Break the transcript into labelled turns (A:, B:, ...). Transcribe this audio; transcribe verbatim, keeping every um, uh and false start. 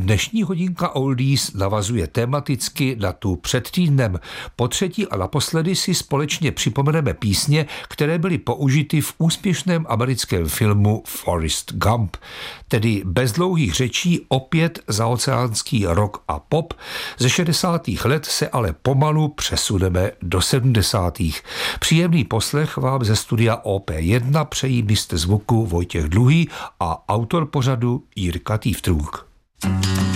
A: Dnešní hodinka Oldies navazuje tematicky na tu před týdnem. Po třetí a naposledy si společně připomeneme písně, které byly použity v úspěšném americkém filmu Forrest Gump. Tedy bez dlouhých řečí opět zaoceánský rock a pop. Ze šedesátých let se ale pomalu přesuneme do sedmdesátých. Příjemný poslech vám ze studia O P jedna přejí mistr zvuku Vojtěch Dluhý a autor pořadu Jirka Tývtrůk.